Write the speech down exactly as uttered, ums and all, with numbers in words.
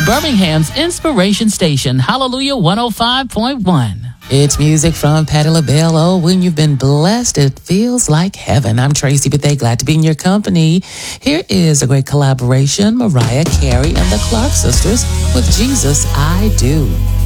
Birmingham's Inspiration Station, Hallelujah one oh five point one. It's music from Patti LaBelle. Oh, when you've been blessed, it feels like heaven. I'm Tracy Bethea, glad to be in your company. Here is a great collaboration, Mariah Carey and the Clark Sisters with Jesus I Do.